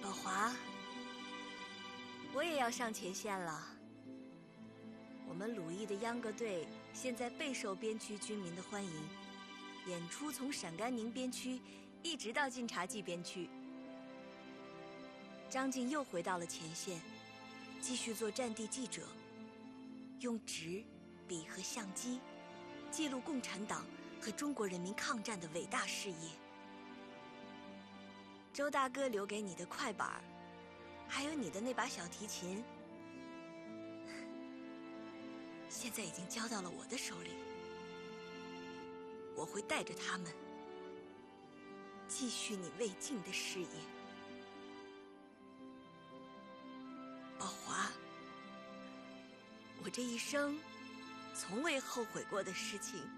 宝华，我也要上前线了。我们鲁艺的秧歌队现在备受边区居民的欢迎，演出从陕甘宁边区一直到晋察冀边区。张晋又回到了前线，继续做战地记者，用纸、笔和相机记录共产党和中国人民抗战的伟大事业。周大哥留给你的快板，还有你的那把小提琴，现在已经交到了我的手里。我会带着他们继续你未尽的事业。宝华，我这一生从未后悔过的事情，